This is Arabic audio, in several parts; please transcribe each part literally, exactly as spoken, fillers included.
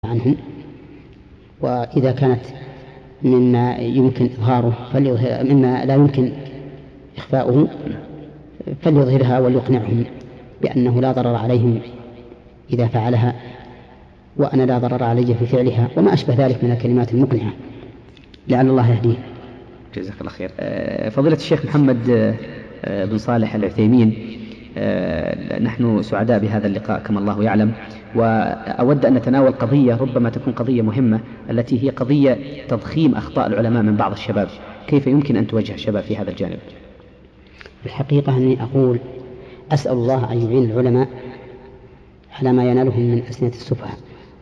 عنهم، وإذا كانت مما يمكن إظهاره فليظهر، مما لا يمكن إخفاؤه فليظهرها وليقنعهم بأنه لا ضرر عليهم إذا فعلها، وأنا لا ضرر علي في فعلها، وما أشبه ذلك من الكلمات المقنعة، لعل الله يهديه. جزاك الله خير. فضيلة الشيخ محمد بن صالح العثيمين، نحن سعداء بهذا اللقاء كما الله يعلم، وأود أن نتناول قضية ربما تكون قضية مهمة، التي هي قضية تضخيم أخطاء العلماء من بعض الشباب. كيف يمكن أن توجه الشباب في هذا الجانب؟ الحقيقة أني أقول أسأل الله أن يعين العلماء على ما ينالهم من أسنة السفهاء،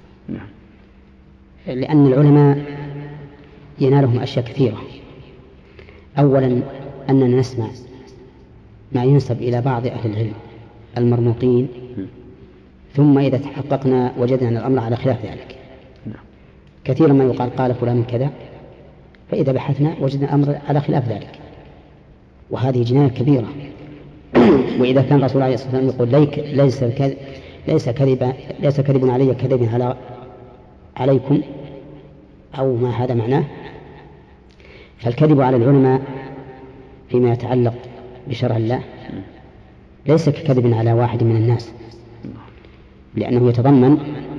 لأن العلماء ينالهم أشياء كثيرة. أولا أننا نسمع ما ينسب إلى بعض أهل العلم المرموقين، ثم إذا تحققنا وجدنا الأمر على خلاف ذلك. كثيرا ما يقال قال فلان كذا، فإذا بحثنا وجدنا الأمر على خلاف ذلك، وهذه جناية كبيرة. وإذا كان رسول الله عليه الصلاة والسلام يقول ليس كذب ليس كذب ليس كذب علي كذب على عليكم، أو ما هذا معناه، فالكذب على العلماء فيما يتعلق بشرع الله ليس ككذب على واحد من الناس، لأنه يتضمن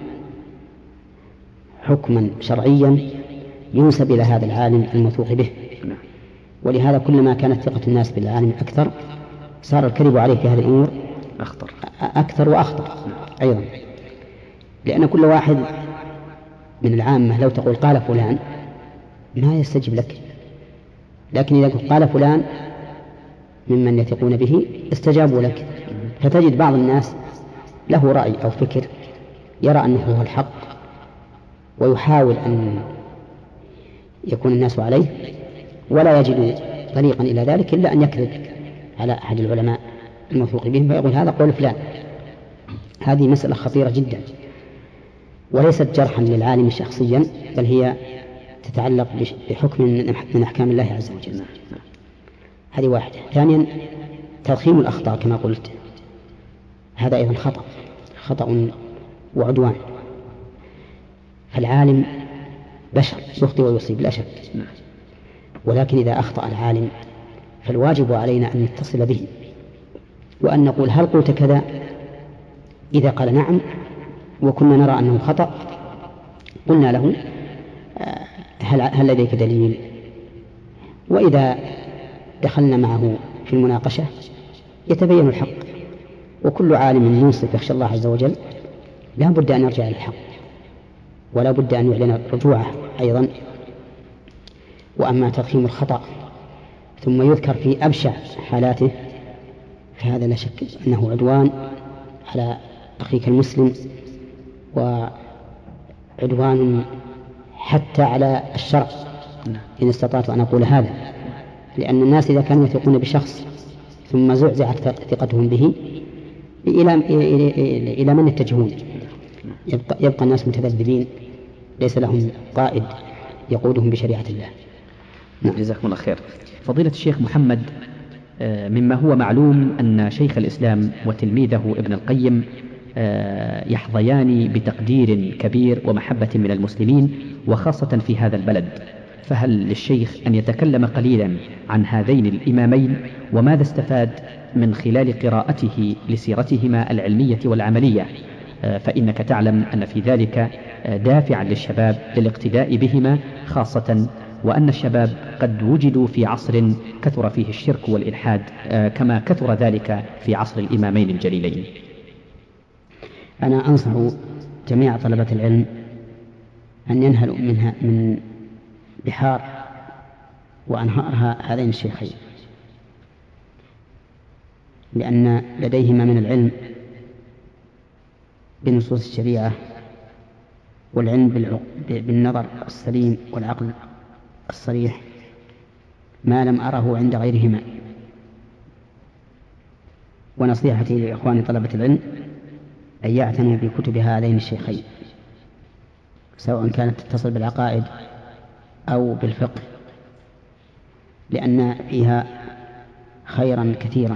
حكما شرعيا ينسب إلى هذا العالم الموثوق به. ولهذا كلما كانت ثقة الناس بالعالم أكثر صار الكذب عليه في هذه الأمور أخطر أكثر وأخطر أيضا، لأن كل واحد من العامة لو تقول قال فلان ما يستجيب لك، لكن إذا قال فلان ممن يثقون به استجابوا لك. فتجد بعض الناس له رأي أو فكر يرى أنه هو الحق، ويحاول أن يكون الناس عليه، ولا يجد طريقا إلى ذلك إلا أن يكذب على أحد العلماء الموثوق بهم فيقول هذا قول فلان. هذه مسألة خطيرة جدا، وليست جرحا للعالم شخصيا، بل هي تتعلق بحكم من أحكام الله عز وجل. هذه واحدة. ثانيا تضخيم الأخطاء كما قلت، هذا أيضا خطأ خطأ وعدوان. فالعالم بشر يخطئ ويصيب لا شك، ولكن إذا أخطأ العالم فالواجب علينا أن نتصل به وأن نقول هل قلت كذا؟ إذا قال نعم وكنا نرى أنه خطأ قلنا له هل, هل لديك دليل؟ وإذا دخلنا معه في المناقشة يتبين الحق، وكل عالم منصف يخشى الله عز وجل لا بد أن يرجع إلى الحق، ولا بد أن يعلن رجوعه أيضا. وأما تضخيم الخطأ ثم يذكر في أبشع حالاته فهذا لا شك أنه عدوان على أخيك المسلم، وعدوان حتى على الشرع إن استطعت أن أقول هذا، لأن الناس إذا كانوا يثقون بشخص ثم زعزعت ثقتهم به إلى إلى من يتجهون؟ يبقى, يبقى الناس متذبذبين ليس لهم قائد يقودهم بشريعة الله. نعم. جزاكم الله خير. فضيلة الشيخ محمد، مما هو معلوم أن شيخ الإسلام وتلميذه ابن القيم يحظيان بتقدير كبير ومحبة من المسلمين وخاصة في هذا البلد، فهل للشيخ أن يتكلم قليلا عن هذين الإمامين وماذا استفاد من خلال قراءته لسيرتهما العلمية والعملية؟ فإنك تعلم أن في ذلك دافعا للشباب للاقتداء بهما، خاصة وأن الشباب قد وجدوا في عصر كثر فيه الشرك والإلحاد كما كثر ذلك في عصر الإمامين الجليلين. أنا أنصح جميع طلبة العلم أن ينهلوا منها من بحار وأنهارها هذين الشيخين، لأن لديهما من العلم بنصوص الشريعة والعلم بالنظر السليم والعقل الصريح ما لم أره عند غيرهما. ونصيحتي لإخواني طلبة العلم أن يعتنوا بكتب هذين الشيخين، سواء كانت تتصل بالعقائد أو بالفقه، لأن فيها خيرا كثيرا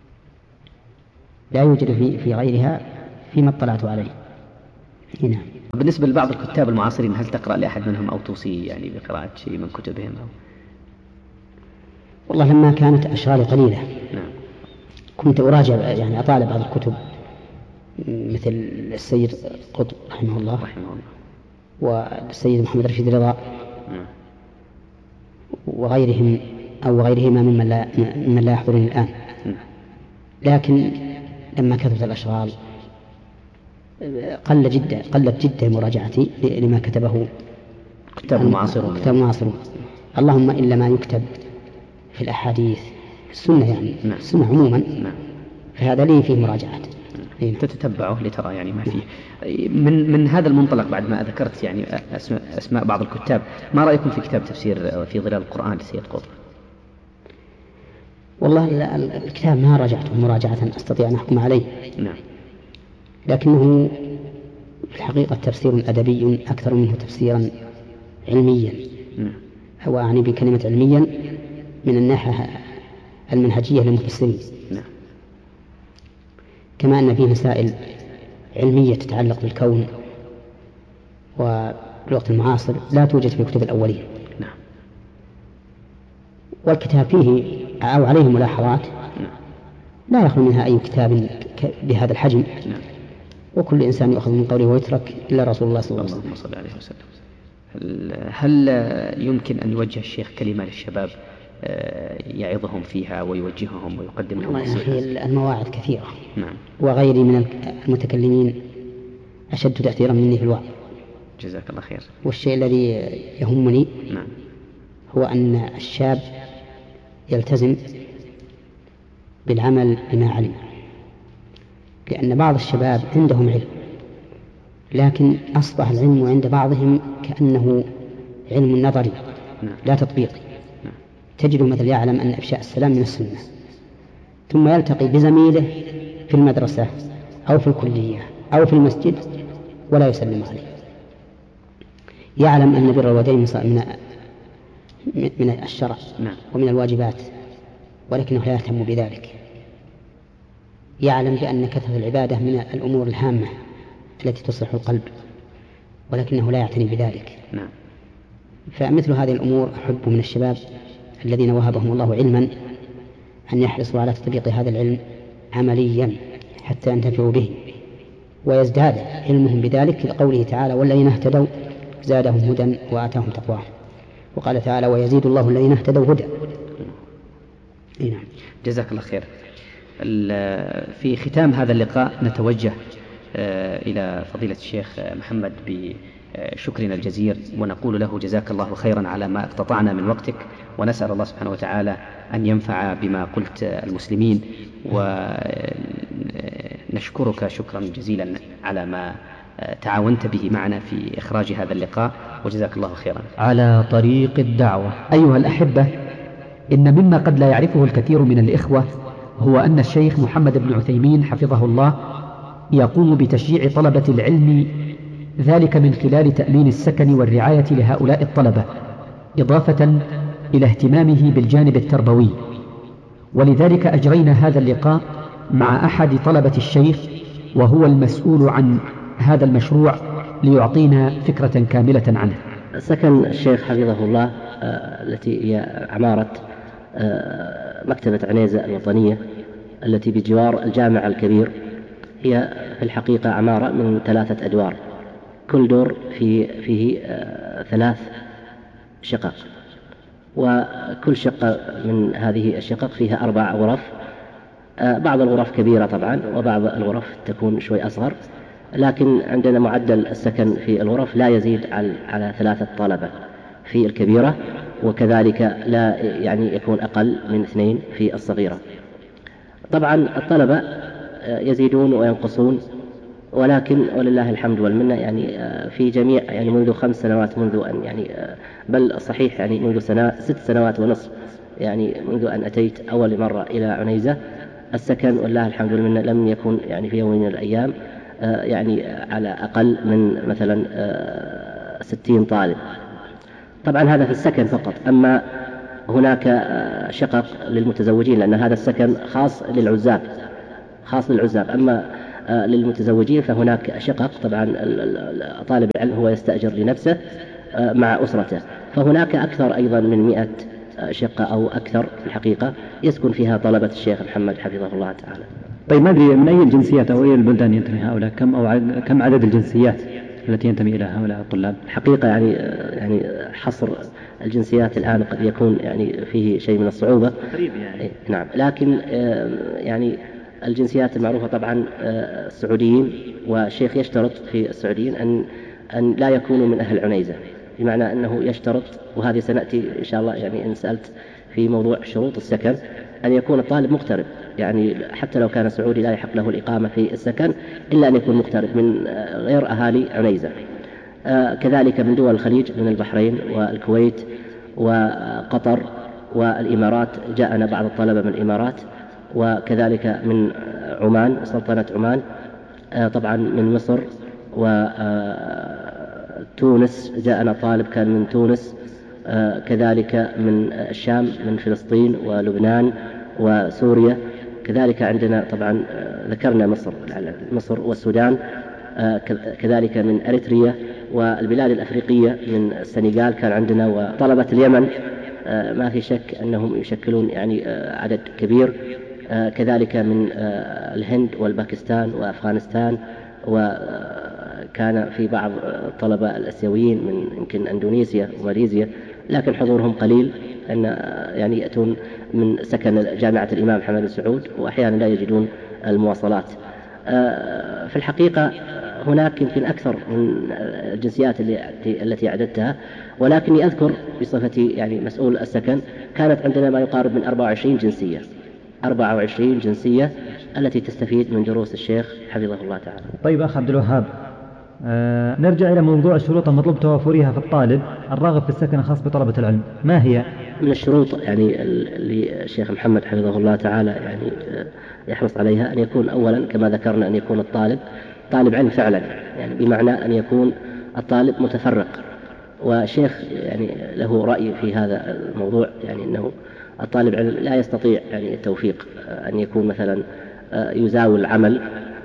لا يوجد في غيرها فيما اطلعت عليه. نعم. بالنسبة لبعض الكتاب المعاصرين هل تقرأ لأحد منهم أو توصي يعني بقراءة شيء من كتبهم أو؟ والله لما كانت أشغالي قليلة نعم. كنت أراجع يعني أطالع بعض الكتب مثل السيد قطب رحمه الله, رحمه الله والسيد محمد رشيد رضا نعم. وغيرهم أو غيرهما ممن لا, ممن لا يحضرني الآن. نعم. لكن لما كثرت الأشغال قل جدا قلت جدا مراجعتي لما كتبه كتاب المعاصرون كتاب المعاصرون. اللهم إلا ما يكتب في الأحاديث في السنة يعني نعم. السنة عموما نعم. فهذا لي فيه مراجعات نعم. تتتبعه لترى يعني ما فيه. من من هذا المنطلق بعد ما ذكرت يعني أسماء, أسماء بعض الكتاب، ما رأيكم في كتاب تفسير في ظلال القرآن لسيد قطب؟ والله الكتاب ما راجعته مراجعة أستطيع أن أحكم عليه. نعم. لكنه في الحقيقة تفسير أدبي أكثر منه تفسيرا علميا. نعم. هو أعني بكلمة علميا من الناحية المنهجية للمفسرين. نعم. كما أن فيه مسائل علمية تتعلق بالكون والوقت المعاصر لا توجد في كتب الأولين. نعم. والكتاب فيه أو عليه ملاحظات نعم. لا يخلو منها أي كتاب بهذا الحجم. نعم. وكل إنسان يأخذ من قوله ويترك إلا رسول الله صلى الله عليه وسلم. هل يمكن أن يوجه الشيخ كلمة للشباب يعظهم فيها ويوجههم ويقدم لهم نصيحة؟ المواعظ كثيرة. نعم. وغيري من المتكلمين أشد تأثيرا مني في الوعظ. جزاك الله خير. والشيء الذي يهمني نعم. هو أن الشاب يلتزم بالعمل بما علم، لأن بعض الشباب عندهم علم لكن أصبح العلم عند بعضهم كأنه علم نظري لا تطبيقي. تجده مثل يعلم أن إفشاء السلام من السنة، ثم يلتقي بزميله في المدرسة أو في الكلية أو في المسجد ولا يسلم عليه. يعلم أن بر الوالدين من من الشرع ومن الواجبات ولكنه لا يهتم بذلك. يعلم بأن كثرة العبادة من الأمور الهامة التي تصلح القلب ولكنه لا يعتني بذلك. نعم. فمثل هذه الأمور أحب من الشباب الذين وهبهم الله علما أن يحرصوا على تطبيق هذا العلم عمليا حتى ينتفعوا به ويزداد علمهم بذلك، لقوله تعالى والذين اهتدوا زادهم هدى وآتاهم تقواهم، وقال تعالى ويزيد الله الذين اهتدوا هدى. نعم. جزاك الله خير. في ختام هذا اللقاء نتوجه إلى فضيلة الشيخ محمد بشكرنا الجزير ونقول له جزاك الله خيرا على ما اقتطعنا من وقتك، ونسأل الله سبحانه وتعالى أن ينفع بما قلت المسلمين، ونشكرك شكرا جزيلا على ما تعاونت به معنا في إخراج هذا اللقاء، وجزاك الله خيرا. على طريق الدعوة. أيها الأحبة، إن مما قد لا يعرفه الكثير من الإخوة هو أن الشيخ محمد بن عثيمين حفظه الله يقوم بتشجيع طلبة العلم، ذلك من خلال تأمين السكن والرعاية لهؤلاء الطلبة، إضافة إلى اهتمامه بالجانب التربوي. ولذلك أجرينا هذا اللقاء مع أحد طلبة الشيخ وهو المسؤول عن هذا المشروع ليعطينا فكرة كاملة عنه. سكن الشيخ حفظه الله آه التي هي عمارة آه مكتبة عنيزة الوطنية التي بجوار الجامع الكبير، هي في الحقيقة عمارة من ثلاثة أدوار، كل دور فيه, فيه آه ثلاث شقق، وكل شقة من هذه الشقق فيها أربع غرف. آه بعض الغرف كبيرة طبعا وبعض الغرف تكون شوي أصغر، لكن عندنا معدل السكن في الغرف لا يزيد على ثلاثة طلبة في الكبيرة، وكذلك لا يعني يكون أقل من اثنين في الصغيرة. طبعا الطلبة يزيدون وينقصون، ولكن ولله الحمد والمنة يعني في جميع يعني منذ خمس سنوات منذ أن يعني بل صحيح يعني منذ سنة ست سنوات ونصف يعني منذ أن أتيت أول مرة إلى عنيزة، السكن ولله الحمد والمنة لم يكن يعني في يوم من الأيام يعني على أقل من مثلا ستين طالب. طبعا هذا في السكن فقط، أما هناك شقق للمتزوجين، لأن هذا السكن خاص للعزاب خاص للعزاب أما للمتزوجين فهناك شقق، طبعا طالب العلم هو يستأجر لنفسه مع أسرته، فهناك أكثر أيضا من مئة شقة أو أكثر في الحقيقة يسكن فيها طلبة الشيخ محمد حفظه الله تعالى. طيب ما أدري من أي الجنسيات أو أي البلدان ينتمي هؤلاء، كم أو كم عدد الجنسيات التي ينتمي إلى هؤلاء الطلاب؟ الحقيقة يعني يعني حصر الجنسيات الآن قد يكون يعني فيه شيء من الصعوبة. يعني. نعم، لكن يعني الجنسيات المعروفة طبعا السعوديين، والشيخ يشترط في السعوديين أن أن لا يكونوا من أهل عنيزة، بمعنى أنه يشترط، وهذه سنأتي إن شاء الله يعني إن سألت في موضوع شروط السكن، أن يكون الطالب مغترب، يعني حتى لو كان سعودي لا يحق له الإقامة في السكن إلا أن يكون مغترب من غير أهالي عنيزة. كذلك من دول الخليج، من البحرين والكويت وقطر والإمارات، جاءنا بعض الطلبة من الإمارات، وكذلك من عمان، سلطنة عمان، طبعا من مصر وتونس، جاءنا طالب كان من تونس، كذلك من الشام، من فلسطين ولبنان وسوريا، كذلك عندنا طبعا ذكرنا مصر مصر والسودان، كذلك من أريتريا والبلاد الأفريقية، من السنغال كان عندنا، وطلبة اليمن ما في شك أنهم يشكلون يعني عدد كبير، كذلك من الهند والباكستان وأفغانستان، وكان في بعض الطلبة الآسيويين من يمكن أندونيسيا وماليزيا، لكن حضورهم قليل، أن يعني يأتون من سكن جامعة الإمام محمد بن سعود، وأحيانا لا يجدون المواصلات. في الحقيقة هناك يمكن أكثر من الجنسيات التي أعددتها، ولكني أذكر بصفتي يعني مسؤول السكن كانت عندنا ما يقارب من أربعة وعشرين جنسية أربعة وعشرين جنسية التي تستفيد من دروس الشيخ حفظه الله تعالى. طيب أخ عبد الوهاب، آه نرجع إلى موضوع الشروط المطلوب توافرها في الطالب الراغب في السكن الخاص بطلبة العلم، ما هي؟ من الشروط يعني اللي الشيخ محمد حفظه الله تعالى يعني يحرص عليها أن يكون أولا كما ذكرنا أن يكون الطالب طالب علم فعلا، يعني بمعنى أن يكون الطالب متفرق، والشيخ يعني له رأي في هذا الموضوع، يعني أنه الطالب علم لا يستطيع يعني التوفيق أن يكون مثلا يزاول عمل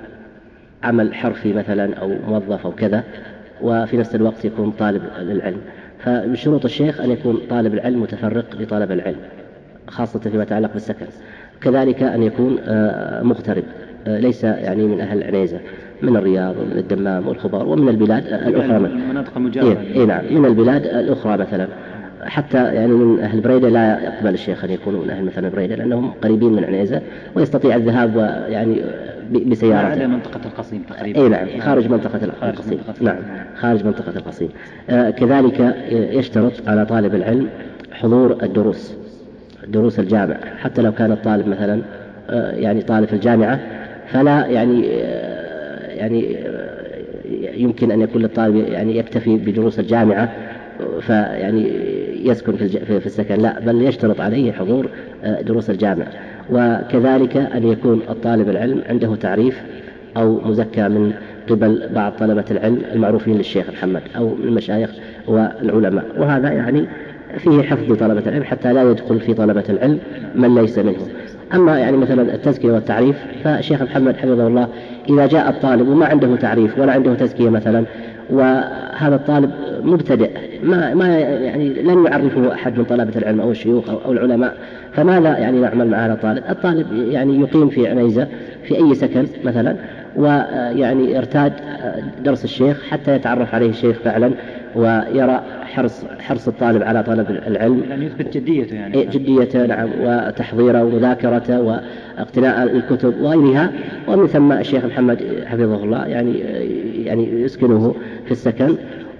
عمل حرفي مثلا أو موظف أو كذا، وفي نفس الوقت يكون طالب للعلم. فمن شروط الشيخ أن يكون طالب العلم متفرق لطلب العلم، خاصة فيما يتعلق بالسكن. كذلك أن يكون مغترب، ليس يعني من أهل عنيزة، من الرياض ومن الدمام والخبر ومن البلاد الأخرى، من المناطق المجاورة. إيه نعم، من البلاد الأخرى مثلا، حتى يعني من أهل بريدة لا يقبل الشيخ أن يكونوا من أهل مثلا بريدة، لأنهم قريبين من عنيزة ويستطيع الذهاب يعني بسيارته. على منطقة القصيم تقريبا. إيه نعم، خارج منطقة القصيم. نعم، خارج منطقة القصيم. آه كذلك يشترط على طالب العلم حضور الدروس، دروس الجامعة، حتى لو كان الطالب مثلا آه يعني طالب في الجامعة، فلا يعني آه يعني آه يمكن أن يكون للطالب يعني يكتفي بدروس الجامعة فيعني يسكن في السكن، لا، بل يشترط عليه حضور دروس الجامعة. وكذلك أن يكون الطالب العلم عنده تعريف أو مزكى من قبل بعض طلبة العلم المعروفين للشيخ محمد أو من المشايخ والعلماء، وهذا يعني فيه حفظ طلبة العلم حتى لا يدخل في طلبة العلم من ليس منهم. أما يعني مثلا التزكية والتعريف، فالشيخ محمد حفظه الله إذا جاء الطالب وما عنده تعريف ولا عنده تزكية مثلا، وهذا الطالب مبتدئ ما ما يعني لن يعرفه أحد من طلبة العلم أو الشيوخ أو, أو العلماء، فماذا يعني نعمل مع هذا الطالب؟ الطالب يعني يقيم في عنيزة في أي سكن مثلا، ويعني يرتاد درس الشيخ حتى يتعرف عليه الشيخ فعلا، ويرى حرص حرص الطالب على طلب العلم، يعني يثبت جديته يعني جديته نعم، وتحضيره ومذاكرته واقتناء الكتب وغيرها. ومن ثم الشيخ محمد حفظه الله يعني يعني يسكنه في السكن.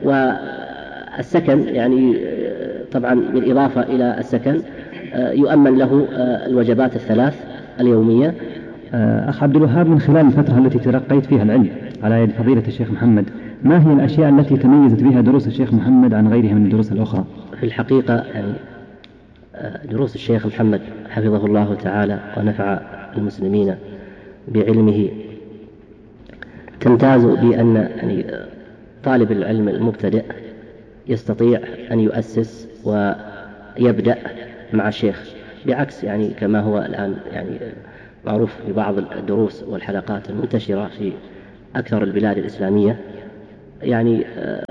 والسكن يعني طبعا بالإضافة إلى السكن يؤمن له الوجبات الثلاث اليومية. أخ عبد الوهاب، من خلال الفترة التي تلقيت فيها العلم على يد فضيلة الشيخ محمد، ما هي الأشياء التي تميزت بها دروس الشيخ محمد عن غيرها من الدروس الأخرى؟ في الحقيقة يعني دروس الشيخ محمد حفظه الله تعالى ونفع المسلمين بعلمه تمتاز بأن يعني طالب العلم المبتدئ يستطيع أن يؤسس ويبدأ مع الشيخ، بعكس يعني كما هو الآن يعني معروف في بعض الدروس والحلقات المنتشرة في أكثر البلاد الإسلامية، يعني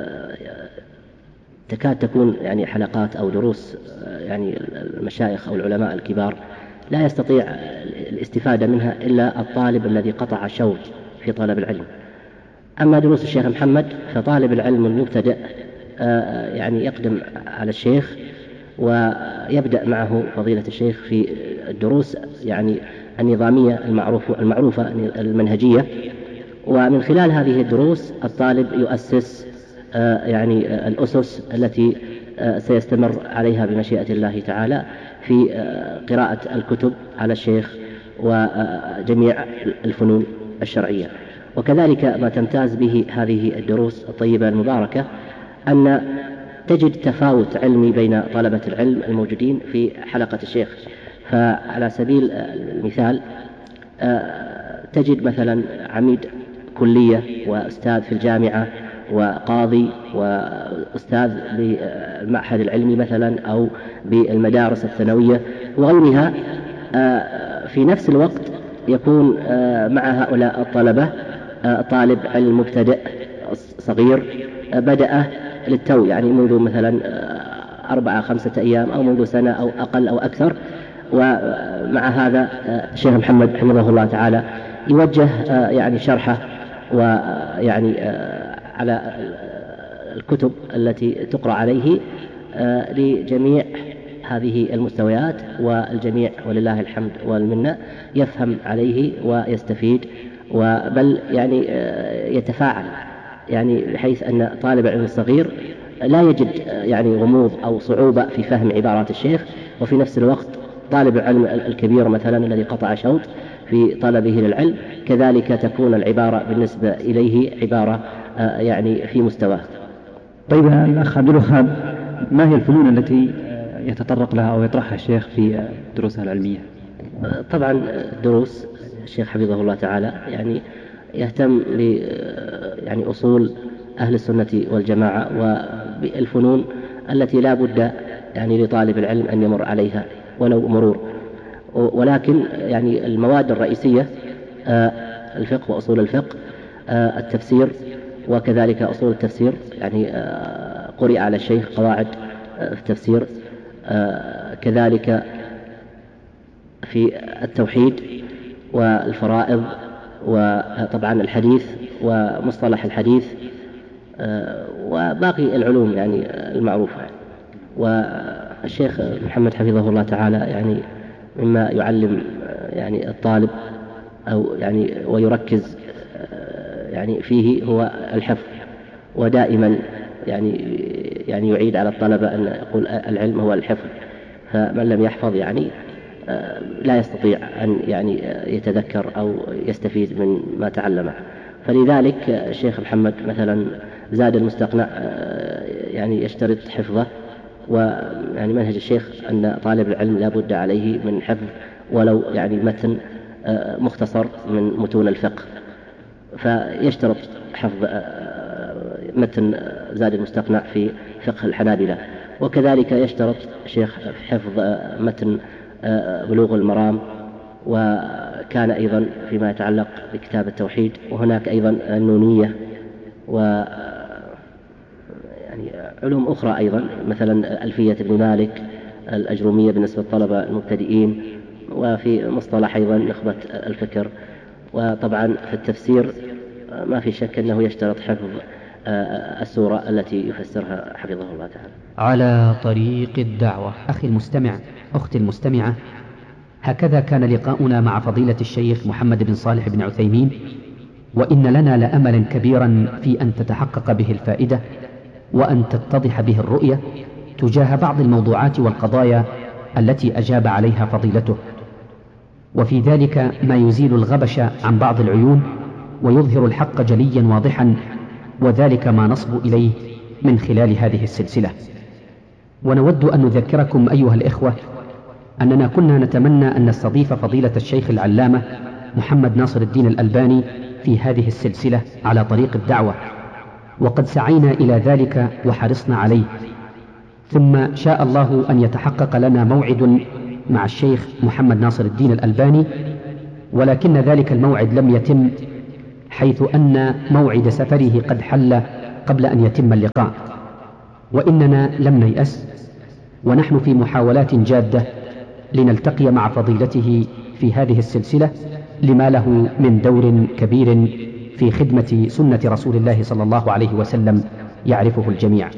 تكاد تكون يعني حلقات أو دروس يعني المشايخ أو العلماء الكبار لا يستطيع الاستفادة منها إلا الطالب الذي قطع شوط في طلب العلم. أما دروس الشيخ محمد فطالب العلم المبتدئ يعني يقدم على الشيخ ويبدأ معه فضيلة الشيخ في الدروس يعني النظامية المعروفة, المعروفة المنهجية، ومن خلال هذه الدروس الطالب يؤسس يعني الأسس التي سيستمر عليها بمشيئة الله تعالى في قراءة الكتب على الشيخ وجميع الفنون الشرعية. وكذلك ما تمتاز به هذه الدروس الطيبة المباركة أن تجد تفاوت علمي بين طلبة العلم الموجودين في حلقة الشيخ. فعلى سبيل المثال تجد مثلا عميد كلية وأستاذ في الجامعة وقاضي وأستاذ بالمعهد العلمي مثلا أو بالمدارس الثانوية وغيرها، في نفس الوقت يكون مع هؤلاء الطلبة طالب علم مبتدئ صغير بدأ للتو، يعني منذ مثلا أربعة خمسة أيام أو منذ سنة أو أقل أو أكثر. ومع هذا الشيخ محمد حفظه الله تعالى يوجه يعني شرحه ويعني على الكتب التي تقرأ عليه لجميع هذه المستويات، والجميع ولله الحمد والمنة يفهم عليه ويستفيد، وبل يعني يتفاعل، يعني بحيث أن طالب العلم الصغير لا يجد يعني غموض أو صعوبة في فهم عبارات الشيخ، وفي نفس الوقت طالب العلم الكبير مثلا الذي قطع شوط في طلبه للعلم كذلك تكون العبارة بالنسبة إليه عبارة يعني في مستواه. طيب الأخ عبد الوهاب، ما هي الفنون التي يتطرق لها أو يطرحها الشيخ في دروسها العلمية؟ طبعا دروس الشيخ حفظه الله تعالى يعني يهتم ب يعني أصول أهل السنة والجماعة وبالفنون التي لا بد يعني لطالب العلم أن يمر عليها ولو مرور، ولكن يعني المواد الرئيسية الفقه وأصول الفقه، التفسير وكذلك أصول التفسير، يعني قرئ على الشيخ قواعد في التفسير، كذلك في التوحيد والفرائض وطبعا الحديث ومصطلح الحديث وباقي العلوم يعني المعروفة. والشيخ محمد حفظه الله تعالى يعني مما يعلم يعني الطالب أو يعني ويركز يعني فيه هو الحفظ، ودائما يعني يعني يعيد على الطلبة أن يقول العلم هو الحفظ، فمن لم يحفظ يعني لا يستطيع أن يعني يتذكر أو يستفيد من ما تعلمه. فلذلك الشيخ محمد مثلا زاد المستقنع يعني يشترط حفظه، ويعني منهج الشيخ أن طالب العلم لا بد عليه من حفظ ولو يعني متن مختصر من متون الفقه، فيشترط حفظ متن زاد المستقنع في فقه الحنابلة، وكذلك يشترط الشيخ حفظ متن بلوغ المرام، وكان أيضا فيما يتعلق بكتاب التوحيد، وهناك أيضا النونية و يعني علوم أخرى أيضا مثلا ألفية ابن مالك، الأجرومية بالنسبة للطلبة المبتدئين، وفي مصطلح أيضا نخبة الفكر. وطبعا في التفسير ما في شك أنه يشترط حفظ السورة التي يفسرها حفظه الله تعالى. على طريق الدعوة. أخي المستمع، أختي المستمعة، هكذا كان لقاؤنا مع فضيلة الشيخ محمد بن صالح بن عثيمين، وإن لنا لأملا كبيرا في أن تتحقق به الفائدة وأن تتضح به الرؤية تجاه بعض الموضوعات والقضايا التي أجاب عليها فضيلته، وفي ذلك ما يزيل الغبش عن بعض العيون ويظهر الحق جليا واضحا، وذلك ما نصب إليه من خلال هذه السلسلة. ونود أن نذكركم أيها الإخوة أننا كنا نتمنى أن نستضيف فضيلة الشيخ العلامة محمد ناصر الدين الألباني في هذه السلسلة على طريق الدعوة، وقد سعينا إلى ذلك وحرصنا عليه، ثم شاء الله أن يتحقق لنا موعد مع الشيخ محمد ناصر الدين الألباني ولكن ذلك الموعد لم يتم، حيث أن موعد سفره قد حل قبل أن يتم اللقاء، وإننا لم نيأس، ونحن في محاولات جادة لنلتقي مع فضيلته في هذه السلسلة، لما له من دور كبير في خدمة سنة رسول الله صلى الله عليه وسلم يعرفه الجميع.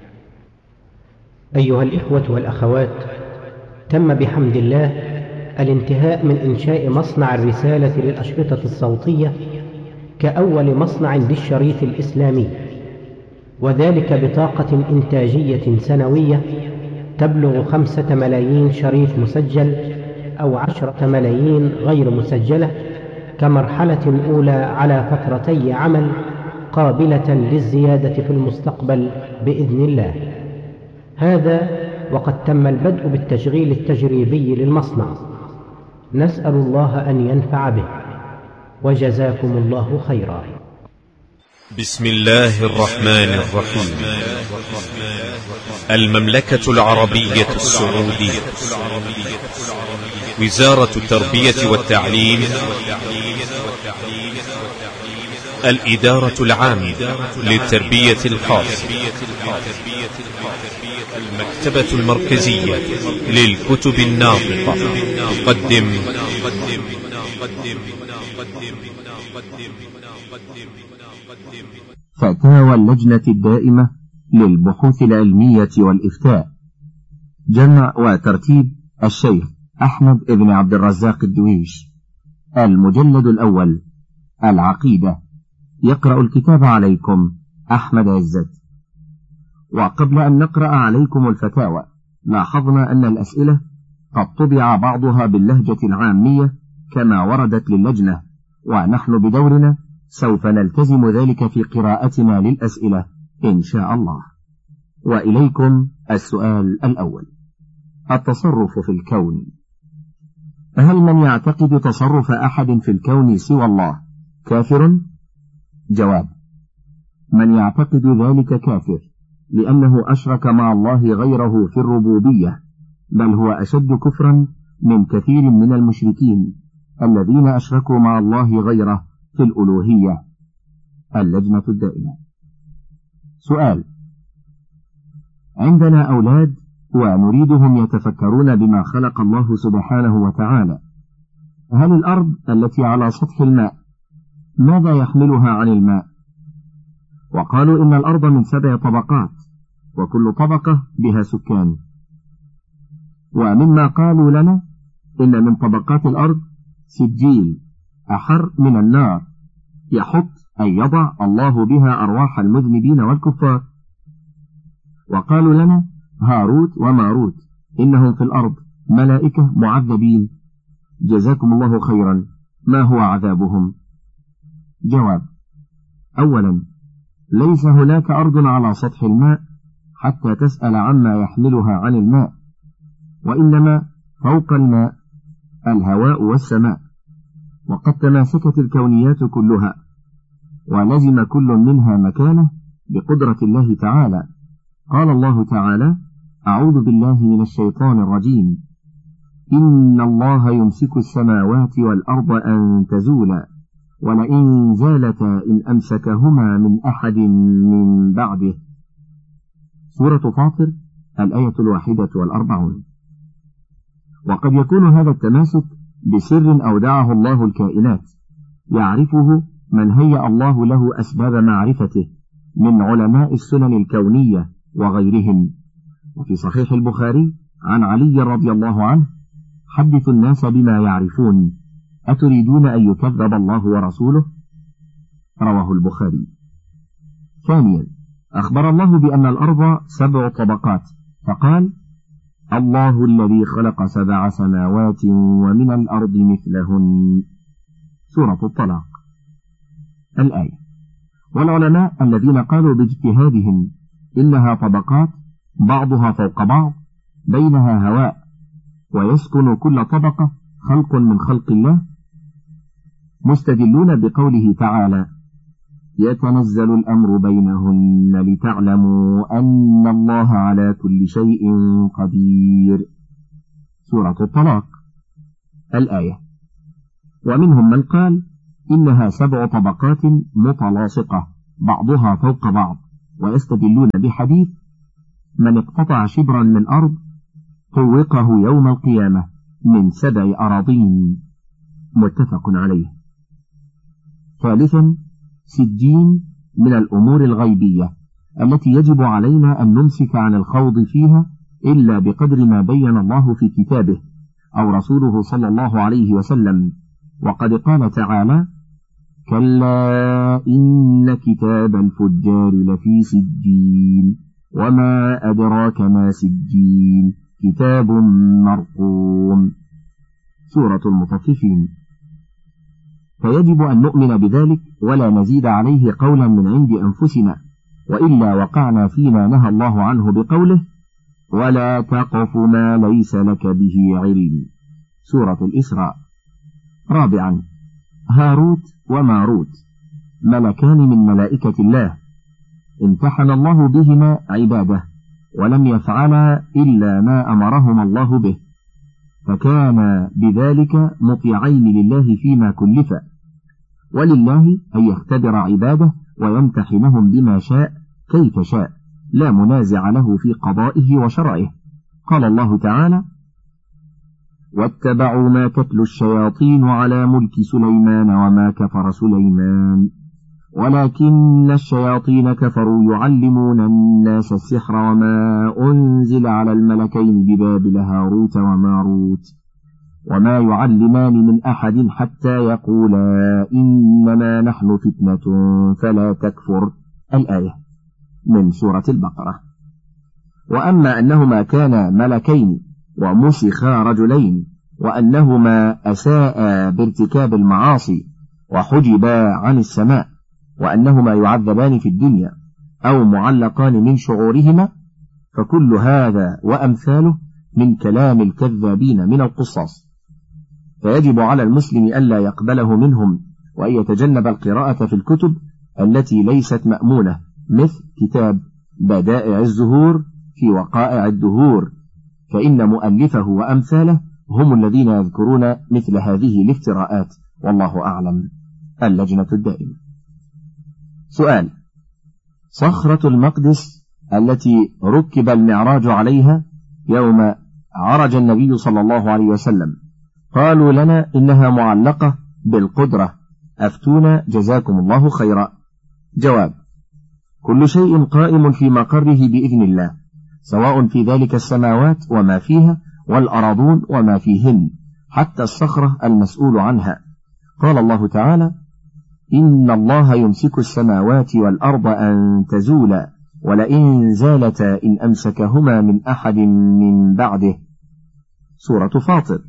أيها الإخوة والأخوات، تم بحمد الله الانتهاء من إنشاء مصنع الرسالة للأشرطة الصوتية كأول مصنع للشريط الإسلامي، وذلك بطاقة إنتاجية سنوية تبلغ خمسة ملايين شريط مسجل أو عشرة ملايين غير مسجلة، كمرحلة أولى على فترتي عمل قابلة للزيادة في المستقبل بإذن الله. هذا وقد تم البدء بالتشغيل التجريبي للمصنع، نسأل الله أن ينفع به، وجزاكم الله خيرا. بسم الله الرحمن الرحيم. المملكة العربية السعودية، وزارة التربية والتعليم، الإدارة العامة للتربية الخاصة، المكتبة المركزية للكتب الناطقة تقدم فتاوى اللجنة الدائمة للبحوث العلمية والإفتاء، جمع وترتيب الشيخ أحمد بن عبد الرزاق الدويش، المجلد الأول، العقيدة. يقرأ الكتاب عليكم أحمد عزت. وقبل أن نقرأ عليكم الفتاوى، لاحظنا أن الأسئلة قد طبع بعضها باللهجة العامية كما وردت للجنة، ونحن بدورنا سوف نلتزم ذلك في قراءتنا للأسئلة إن شاء الله. وإليكم السؤال الأول: التصرف في الكون. هل من يعتقد تصرف أحد في الكون سوى الله كافر؟ جواب: من يعتقد ذلك كافر، لأنه أشرك مع الله غيره في الربوبية، بل هو أشد كفرا من كثير من المشركين الذين أشركوا مع الله غيره في الألوهية. اللجنة الدائمة. سؤال: عندنا أولاد ونريدهم يتفكرون بما خلق الله سبحانه وتعالى. هل الأرض التي على سطح الماء ماذا يحملها عن الماء؟ وقالوا إن الأرض من سبع طبقات، وكل طبقة بها سكان. ومما قالوا لنا إن من طبقات الأرض سجيل أحر من النار يحط أي يضع الله بها أرواح المذنبين والكفار. وقالوا لنا هاروت وماروت إنهم في الأرض ملائكة معذبين. جزاكم الله خيرا، ما هو عذابهم؟ جواب: أولا، ليس هناك أرض على سطح الماء حتى تسأل عما يحملها عن الماء، وإنما فوق الماء الهواء والسماء، وقد تماسكت الكونيات كلها، ولزم كل منها مكانه بقدرة الله تعالى. قال الله تعالى: أعوذ بالله من الشيطان الرجيم: إن الله يمسك السماوات والأرض أن تزولا ولئن زالتا إن أمسكهما من أحد من بعده. سورة فاطر الآية الواحدة والأربعون. وقد يكون هذا التماسك بسر أودعه الله الكائنات يعرفه من هيأ الله له أسباب معرفته من علماء السنن الكونية وغيرهم. وفي صحيح البخاري عن علي رضي الله عنه: حدثوا الناس بما يعرفون، أتريدون أن يكذب الله ورسوله؟ رواه البخاري. ثانيا، أخبر الله بأن الأرض سبع طبقات، فقال: الله الذي خلق سبع سماوات ومن الأرض مثلهن. سورة الطلاق الآية. والعلماء الذين قالوا باجتهادهم إنها طبقات بعضها فوق بعض بينها هواء ويسكن كل طبقة خلق من خلق الله، مستدلون بقوله تعالى: يتنزل الأمر بينهن لتعلموا أن الله على كل شيء قدير. سورة الطلاق الآية. ومنهم من قال إنها سبع طبقات متلاصقة بعضها فوق بعض، ويستدلون بحديث من اقتطع شبرا من أرض طوقه يوم القيامة من سبع أراضين، متفق عليه. ثالثا، سجين من الأمور الغيبية التي يجب علينا أن نمسك عن الخوض فيها إلا بقدر ما بين الله في كتابه أو رسوله صلى الله عليه وسلم، وقد قال تعالى: كلا إن كتاب الفجار لفي سجين وما أدراك ما سجين كتاب مرقوم، سورة المطففين. فيجب أن نؤمن بذلك ولا نزيد عليه قولا من عند أنفسنا، وإلا وقعنا فيما نهى الله عنه بقوله: ولا تقف ما ليس لك به علم، سورة الإسراء. رابعا، هاروت وماروت ملكان من ملائكة الله، امتحن الله بهما عباده ولم يفعلا إلا ما أمرهما الله به، فكان بذلك مطيعين لله فيما كلفا، ولله أن يختبر عباده ويمتحنهم بما شاء كيف شاء، لا منازع له في قضائه وشرعه. قال الله تعالى: واتبعوا ما تتلو الشياطين على ملك سليمان وما كفر سليمان ولكن الشياطين كفروا يعلمون الناس السحر وما أنزل على الملكين ببابل هاروت وماروت وما يعلمان من أحد حتى يقولا إنما نحن فتنة فلا تكفر، الآية من سورة البقرة. وأما أنهما كانا ملكين ومسخا رجلين، وأنهما أساء بارتكاب المعاصي وحجبا عن السماء، وأنهما يعذبان في الدنيا أو معلقان من شعورهما، فكل هذا وأمثاله من كلام الكذابين من القصاص، فيجب على المسلم ألا يقبله منهم، وأن يتجنب القراءة في الكتب التي ليست مأمونة، مثل كتاب بدائع الزهور في وقائع الدهور، فإن مؤلفه وأمثاله هم الذين يذكرون مثل هذه الافتراءات، والله أعلم. اللجنة الدائمة. سؤال: صخرة المقدس التي ركب المعراج عليها يوم عرج النبي صلى الله عليه وسلم، قالوا لنا إنها معلقة بالقدرة، أفتونا جزاكم الله خيرا. جواب: كل شيء قائم في مقره بإذن الله، سواء في ذلك السماوات وما فيها والأراضون وما فيهن، حتى الصخرة المسؤول عنها. قال الله تعالى: إن الله يمسك السماوات والأرض أن تزولا ولئن زالتا إن أمسكهما من أحد من بعده، سورة فاطر.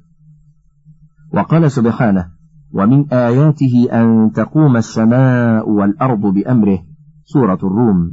وقال سبحانه: ومن آياته أن تقوم السماء والأرض بأمره، سورة الروم.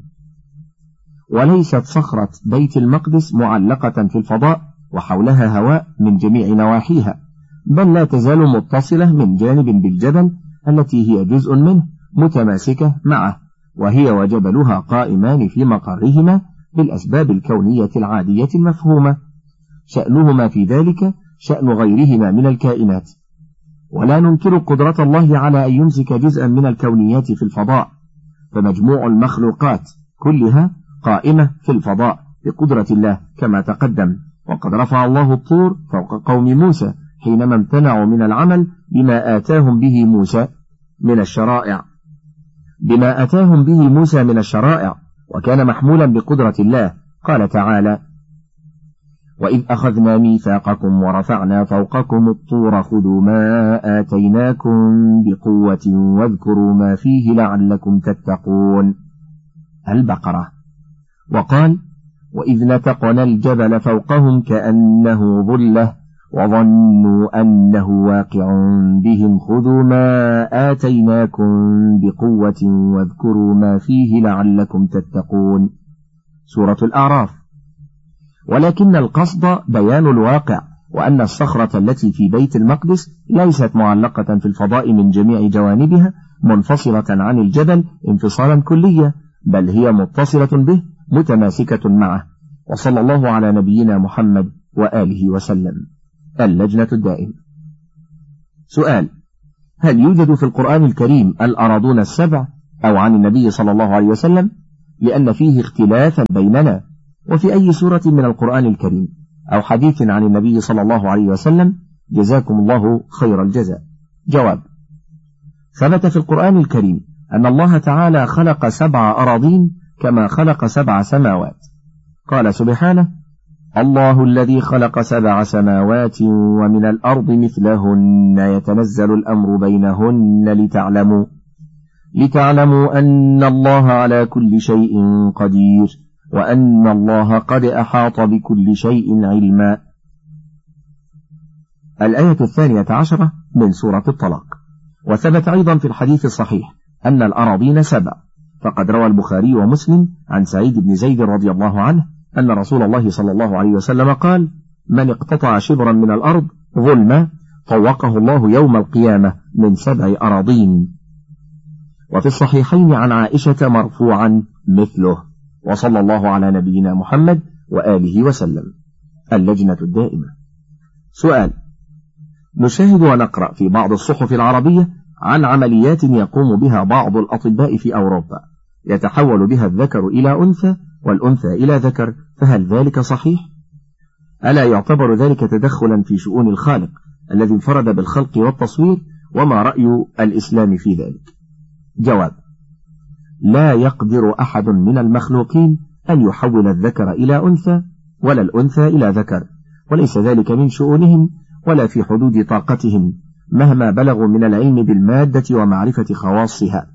وليست صخرة بيت المقدس معلقة في الفضاء وحولها هواء من جميع نواحيها، بل لا تزال متصلة من جانب بالجبل التي هي جزء منه متماسكة معه، وهي وجبلها قائمان في مقرهما بالأسباب الكونية العادية المفهومة، شأنهما في ذلك شأن غيرهما من الكائنات. ولا ننكر قدرة الله على أن يمسك جزءا من الكونيات في الفضاء، فمجموع المخلوقات كلها قائمة في الفضاء بقدرة الله كما تقدم. وقد رفع الله الطور فوق قوم موسى حينما امتنعوا من العمل بما آتاهم به موسى من الشرائع بما أتاهم به موسى من الشرائع وكان محمولا بقدرة الله. قال تعالى: وإذ أخذنا ميثاقكم ورفعنا فوقكم الطور خذوا ما آتيناكم بقوة واذكروا ما فيه لعلكم تتقون، البقرة. وقال: وإذ نتقنا الجبل فوقهم كأنه ظلة وظنوا أنه واقع بهم خذوا ما آتيناكم بقوة واذكروا ما فيه لعلكم تتقون، سورة الأعراف. ولكن القصد بيان الواقع، وأن الصخرة التي في بيت المقدس ليست معلقة في الفضاء من جميع جوانبها منفصلة عن الجبل انفصالا كليا، بل هي متصلة به متماسكة معه. وصلى الله على نبينا محمد وآله وسلم. اللجنة الدائمة. سؤال: هل يوجد في القرآن الكريم الأراضون السبع أو عن النبي صلى الله عليه وسلم؟ لأن فيه اختلافا بيننا. وفي أي سورة من القرآن الكريم أو حديث عن النبي صلى الله عليه وسلم؟ جزاكم الله خير الجزاء. جواب: ثبت في القرآن الكريم أن الله تعالى خلق سبع أراضين كما خلق سبع سماوات. قال سبحانه: الله الذي خلق سبع سماوات ومن الأرض مثلهن يتنزل الأمر بينهن لتعلموا لتعلموا أن الله على كل شيء قدير وأن الله قد أحاط بكل شيء علما. الآية الثانية عشرة من سورة الطلاق. وثبت أيضا في الحديث الصحيح أن الأراضين سبع، فقد روى البخاري ومسلم عن سعيد بن زيد رضي الله عنه أن رسول الله صلى الله عليه وسلم قال: من اقتطع شبرا من الأرض ظلما طوقه الله يوم القيامة من سبع أراضين. وفي الصحيحين عن عائشة مرفوعا مثله. وصلى الله على نبينا محمد وآله وسلم. اللجنة الدائمة. سؤال: نشاهد ونقرأ في بعض الصحف العربية عن عمليات يقوم بها بعض الأطباء في أوروبا يتحول بها الذكر إلى أنثى والأنثى إلى ذكر، فهل ذلك صحيح؟ ألا يعتبر ذلك تدخلا في شؤون الخالق الذي انفرد بالخلق والتصوير؟ وما رأي الإسلام في ذلك؟ جواب: لا يقدر أحد من المخلوقين أن يحول الذكر إلى أنثى ولا الأنثى إلى ذكر، وليس ذلك من شؤونهم ولا في حدود طاقتهم مهما بلغوا من العلم بالمادة ومعرفة خواصها،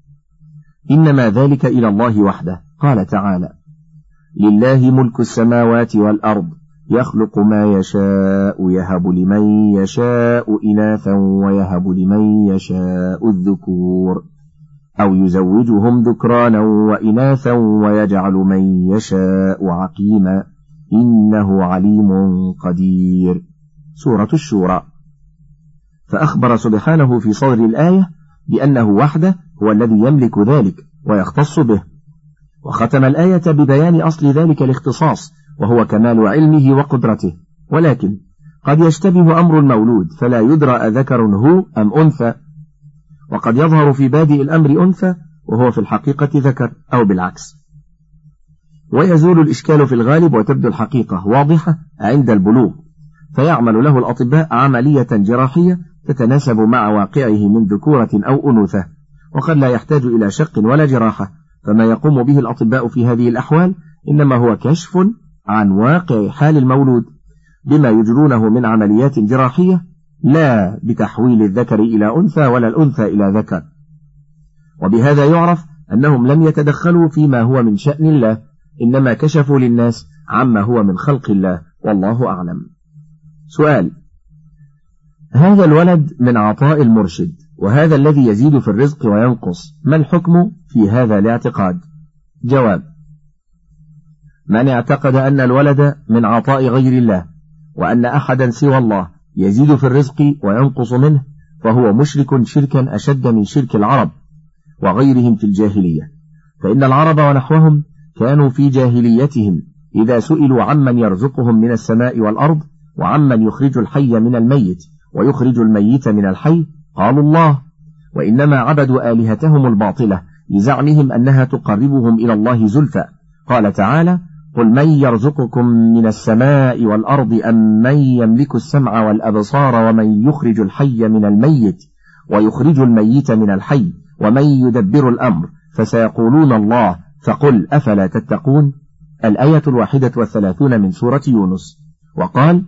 إنما ذلك إلى الله وحده. قال تعالى: لله ملك السماوات والأرض يخلق ما يشاء يهب لمن يشاء إناثا ويهب لمن يشاء الذكور أو يزوجهم ذكرانا وإناثا ويجعل من يشاء عقيما إنه عليم قدير. سورة الشورى. فأخبر سبحانه في صدر الآية بأنه وحده هو الذي يملك ذلك ويختص به، وختم الآية ببيان أصل ذلك الاختصاص وهو كمال علمه وقدرته. ولكن قد يشتبه أمر المولود فلا يدرى أذكر هو أم أنثى، وقد يظهر في بادئ الأمر أنثى وهو في الحقيقة ذكر أو بالعكس، ويزول الإشكال في الغالب وتبدو الحقيقة واضحة عند البلوغ، فيعمل له الأطباء عملية جراحية تتناسب مع واقعه من ذكورة أو أنوثة، وقد لا يحتاج إلى شق ولا جراحة. فما يقوم به الأطباء في هذه الأحوال إنما هو كشف عن واقع حال المولود بما يجرونه من عمليات جراحية، لا بتحويل الذكر إلى أنثى ولا الأنثى إلى ذكر. وبهذا يعرف أنهم لم يتدخلوا فيما هو من شأن الله، إنما كشفوا للناس عما هو من خلق الله، والله أعلم. سؤال: هذا الولد من عطاء المرشد، وهذا الذي يزيد في الرزق وينقص، ما الحكم في هذا الاعتقاد؟ جواب: من اعتقد أن الولد من عطاء غير الله وأن أحدا سوى الله يزيد في الرزق وينقص منه فهو مشرك شركا أشد من شرك العرب وغيرهم في الجاهلية، فإن العرب ونحوهم كانوا في جاهليتهم إذا سئلوا عمن يرزقهم من السماء والأرض وعمن يخرج الحي من الميت ويخرج الميت من الحي قالوا الله، وإنما عبدوا آلهتهم الباطلة لزعمهم أنها تقربهم إلى الله زلفى. قال تعالى: قل من يرزقكم من السماء والأرض أم من يملك السمع والأبصار ومن يخرج الحي من الميت ويخرج الميت من الحي ومن يدبر الأمر فسيقولون الله فقل أفلا تتقون. الآية الواحدة والثلاثون من سورة يونس. وقال: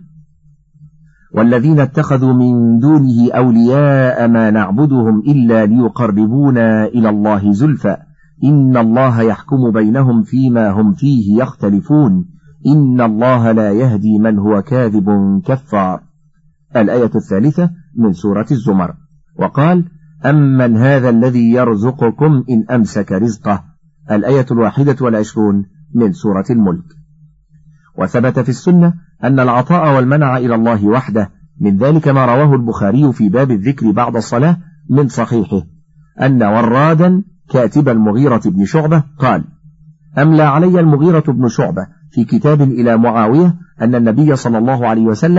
والذين اتخذوا من دونه أولياء ما نعبدهم إلا ليقربونا إلى الله زلفى إن الله يحكم بينهم فيما هم فيه يختلفون إن الله لا يهدي من هو كاذب كفار. الآية الثالثة من سورة الزمر. وقال: أمن هذا الذي يرزقكم إن أمسك رزقه. الآية الواحدة والعشرون من سورة الملك. وثبت في السنة أن العطاء والمنع إلى الله وحده، من ذلك ما رواه البخاري في باب الذكر بعد الصلاة من صحيحه أن ورادا كاتب المغيرة بن شعبة قال: أملى علي المغيرة بن شعبة في كتاب إلى معاوية أن النبي صلى الله عليه وسلم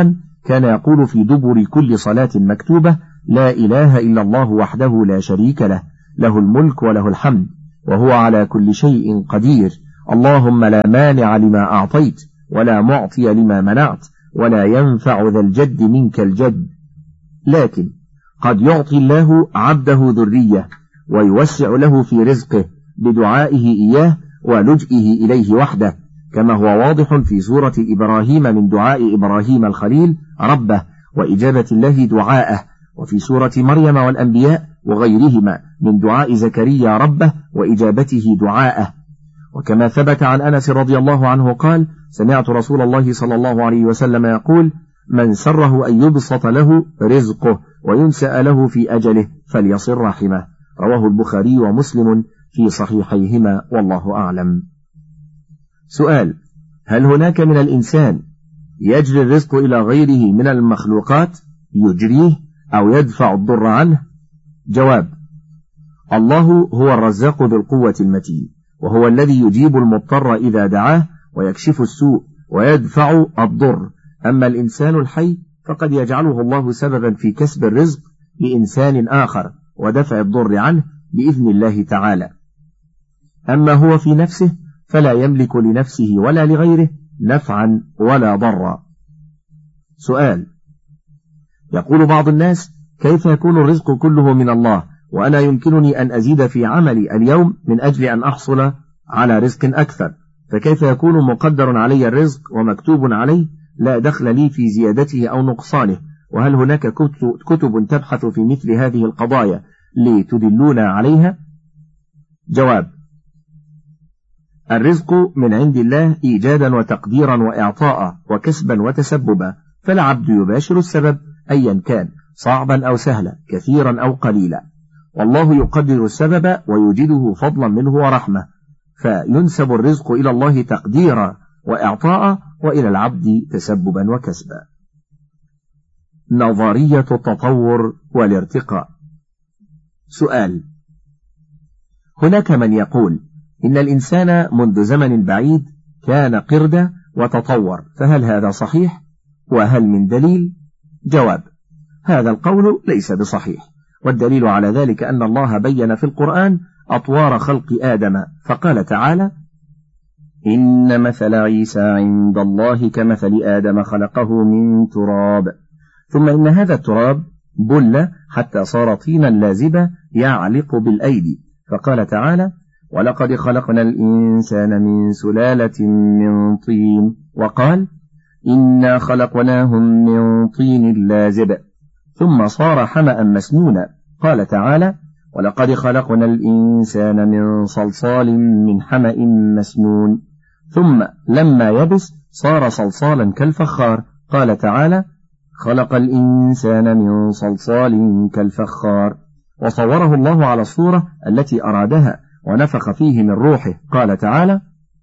كان يقول في دبر كل صلاة مكتوبة: لا إله إلا الله وحده لا شريك له، له الملك وله الحمد وهو على كل شيء قدير، اللهم لا مانع لما أعطيت ولا معطي لما منعت ولا ينفع ذا الجد منك الجد. لكن قد يعطي الله عبده ذرية ويوسع له في رزقه بدعائه إياه ولجئه إليه وحده، كما هو واضح في سورة إبراهيم من دعاء إبراهيم الخليل ربه وإجابة الله دعاءه، وفي سورة مريم والأنبياء وغيرهما من دعاء زكريا ربه وإجابته دعاءه. وكما ثبت عن أنس رضي الله عنه قال: سمعت رسول الله صلى الله عليه وسلم يقول: من سره أن يبسط له رزقه وينسأ له في أجله فليصل رحمه. رواه البخاري ومسلم في صحيحيهما، والله أعلم. سؤال: هل هناك من الإنسان يجري الرزق إلى غيره من المخلوقات يجريه أو يدفع الضر عنه؟ جواب: الله هو الرزاق ذو القوة المتين، وهو الذي يجيب المضطر إذا دعاه ويكشف السوء ويدفع الضر. أما الإنسان الحي فقد يجعله الله سببا في كسب الرزق لإنسان آخر ودفع الضر عنه بإذن الله تعالى. أما هو في نفسه فلا يملك لنفسه ولا لغيره نفعا ولا ضرا. سؤال: يقول بعض الناس: كيف يكون الرزق كله من الله وأنا يمكنني أن أزيد في عملي اليوم من أجل أن أحصل على رزق أكثر، فكيف يكون مقدر علي الرزق ومكتوب عليه لا دخل لي في زيادته أو نقصانه؟ وهل هناك كتب تبحث في مثل هذه القضايا لتدلونا عليها؟ جواب: الرزق من عند الله إيجادا وتقديرا وإعطاء وكسبا وتسببا، فالعبد يباشر السبب أيا كان، صعبا أو سهلا، كثيرا أو قليلا، والله يقدر السبب ويوجده فضلا منه ورحمة، فينسب الرزق إلى الله تقديرا وإعطاء، وإلى العبد تسببا وكسبا. نظرية التطور والارتقاء. سؤال: هناك من يقول إن الإنسان منذ زمن بعيد كان قردة وتطور، فهل هذا صحيح؟ وهل من دليل؟ جواب: هذا القول ليس بصحيح، والدليل على ذلك أن الله بين في القرآن أطوار خلق آدم، فقال تعالى: إن مثل عيسى عند الله كمثل آدم خلقه من تراب، ثم إن هذا التراب بل حتى صار طينا لازبا يعلق بالأيدي، فقال تعالى: ولقد خلقنا الإنسان من سلالة من طين، وقال: إنا خلقناهم من طين لازب، ثم صار حمأ مسنونا، قال تعالى: ولقد خلقنا الإنسان من صلصال من حمأ مسنون، ثم لما يبس صار صلصالا كالفخار، قال تعالى: خلق الإنسان من صلصال كالفخار، وصوره الله على الصورة التي أرادها ونفخ فيه من روحه، قال تعالى: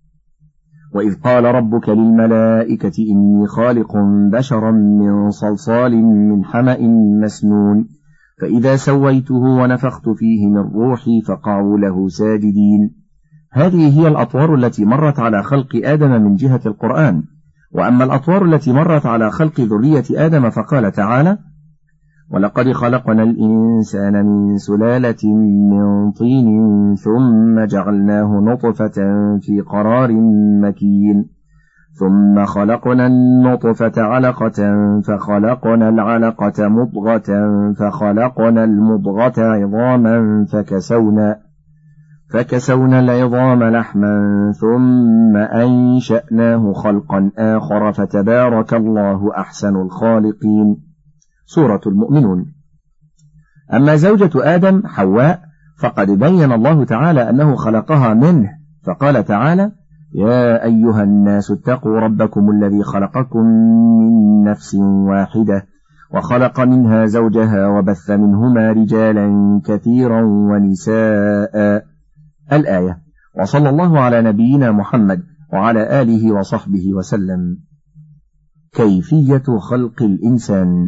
وإذ قال ربك للملائكة إني خالق بشرا من صلصال من حمأ مسنون، فإذا سويته ونفخت فيه من روحي فقعوا له ساجدين. هذه هي الأطوار التي مرت على خلق آدم من جهة القرآن. وأما الأطوار التي مرت على خلق ذرية آدم فقال تعالى: ولقد خلقنا الإنسان من سلالة من طين ثم جعلناه نطفة في قرار مكين، ثم خلقنا النطفة علقة فخلقنا العلقة مضغة فخلقنا المضغة عظاما فكسونا فكسونا العظام لحما ثم أنشأناه خلقا آخر فتبارك الله أحسن الخالقين. سورة المؤمنون. أما زوجة آدم حواء فقد بين الله تعالى أنه خلقها منه، فقال تعالى: يا أيها الناس اتقوا ربكم الذي خلقكم من نفس واحدة وخلق منها زوجها وبث منهما رجالا كثيرا ونساء. الآية. وصلى الله على نبينا محمد وعلى آله وصحبه وسلم. كيفية خلق الإنسان.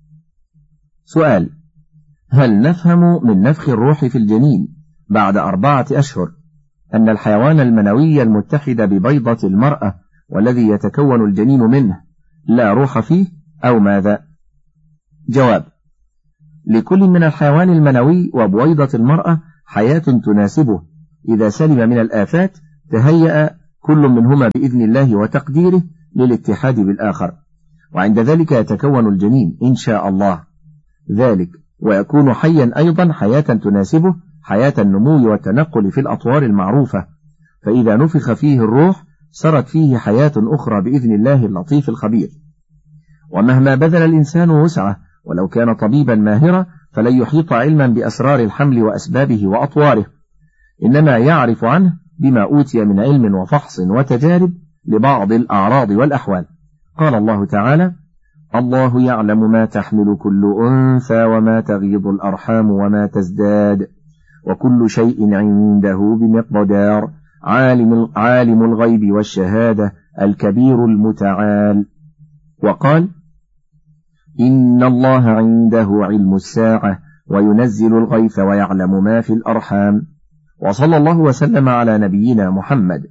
سؤال: هل نفهم من نفخ الروح في الجنين بعد أربعة أشهر أن الحيوان المنوي المتحد ببيضة المرأة والذي يتكون الجنين منه لا روح فيه، أو ماذا؟ جواب: لكل من الحيوان المنوي وبويضة المرأة حياة تناسبه، إذا سلم من الآفات تهيأ كل منهما بإذن الله وتقديره للاتحاد بالآخر، وعند ذلك يتكون الجنين إن شاء الله ذلك، ويكون حيا أيضا حياة تناسبه، حياة النمو والتنقل في الأطوار المعروفة، فإذا نفخ فيه الروح سرت فيه حياة أخرى بإذن الله اللطيف الخبير. ومهما بذل الإنسان وسعه ولو كان طبيبا ماهرا فلن يحيط علما بأسرار الحمل وأسبابه وأطواره، إنما يعرف عنه بما أوتي من علم وفحص وتجارب لبعض الأعراض والأحوال. قال الله تعالى: الله يعلم ما تحمل كل أنثى وما تغيض الأرحام وما تزداد وكل شيء عنده بمقدار، عالم, عالم الغيب والشهادة الكبير المتعال. وقال: إن الله عنده علم الساعة وينزل الغيث ويعلم ما في الأرحام. وصلى الله وسلم على نبينا محمد.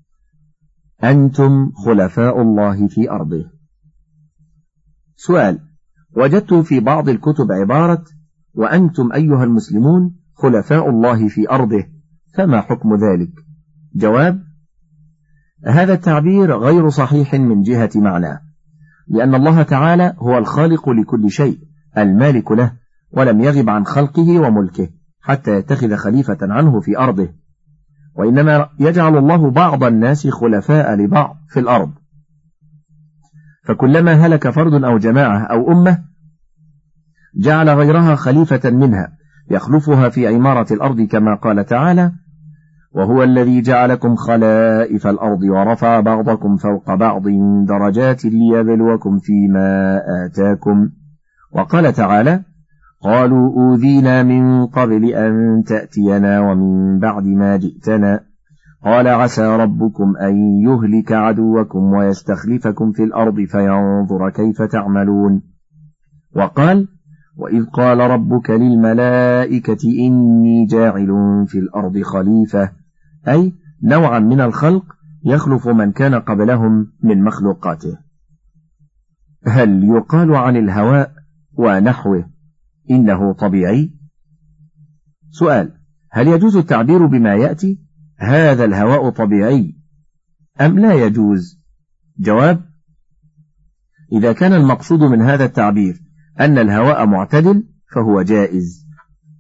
أنتم خلفاء الله في أرضه. سؤال: وجدت في بعض الكتب عبارة وأنتم أيها المسلمون خلفاء الله في أرضه، فما حكم ذلك؟ جواب: هذا التعبير غير صحيح من جهة معناه، لأن الله تعالى هو الخالق لكل شيء المالك له، ولم يغب عن خلقه وملكه حتى يتخذ خليفة عنه في أرضه، وإنما يجعل الله بعض الناس خلفاء لبعض في الأرض، فكلما هلك فرد أو جماعة أو أمة جعل غيرها خليفة منها يخلفها في عمارة الأرض، كما قال تعالى: وهو الذي جعلكم خلائف الأرض ورفع بعضكم فوق بعض درجات ليبلوكم فيما آتاكم. وقال تعالى: قالوا أوذينا من قبل أن تأتينا ومن بعد ما جئتنا، قال عسى ربكم أن يهلك عدوكم ويستخلفكم في الأرض فينظر كيف تعملون. وقال: وإذ قال ربك للملائكة إني جاعل في الأرض خليفة، أي نوعا من الخلق يخلف من كان قبلهم من مخلوقاته. هل يقال عن الهواء ونحوه إنه طبيعي؟ سؤال: هل يجوز التعبير بما يأتي هذا الهواء طبيعي أم لا يجوز؟ جواب: إذا كان المقصود من هذا التعبير أن الهواء معتدل فهو جائز.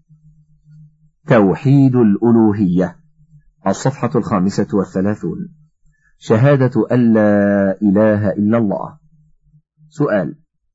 توحيد الألوهية. الصفحة الخامسة والثلاثون. شهادة أن لا إله إلا الله. سؤال: